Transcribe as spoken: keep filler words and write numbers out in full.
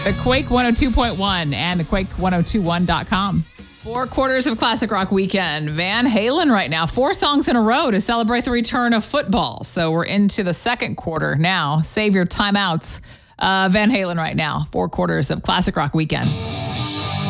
The Quake one oh two point one and the Quake ten twenty-one dot com. Four quarters of Classic Rock Weekend. Van Halen right now. Four songs in a row to celebrate the return of football. So we're into the second quarter now. Save your timeouts. Uh, Van Halen right now. Four quarters of Classic Rock Weekend.